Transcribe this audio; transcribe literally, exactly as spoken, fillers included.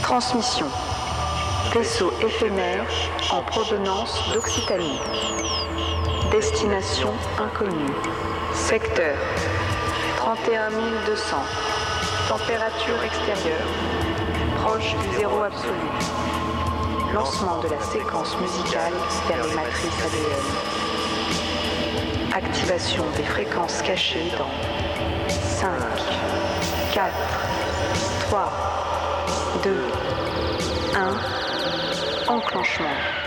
Transmission. Vaisseau éphémère en provenance d'Occitanie. Destination inconnue. Secteur trente et un mille deux cents. Température extérieure proche du zéro absolu. Lancement de la séquence musicale vers les matrices A D N. Activation des fréquences cachées dans cinq, quatre, trois, deux, un. Enclenchement.